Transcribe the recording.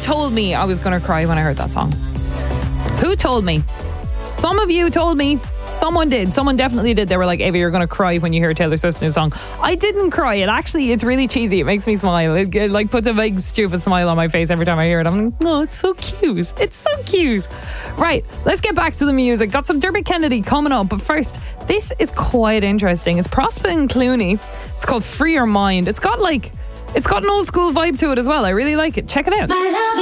told me I was going to cry when I heard that song? Who told me? Some of you told me. Someone did. Someone definitely did. They were like, Ava, you're going to cry when you hear Taylor Swift's new song. I didn't cry. It's really cheesy. It makes me smile. It like puts a big stupid smile on my face every time I hear it. I'm like, oh, it's so cute. It's so cute. Right, let's get back to the music. Got some Dermot Kennedy coming up. But first, this is quite interesting. It's Prosper and Clooney. It's called Free Your Mind. It's got an old school vibe to it as well. I really like it. Check it out.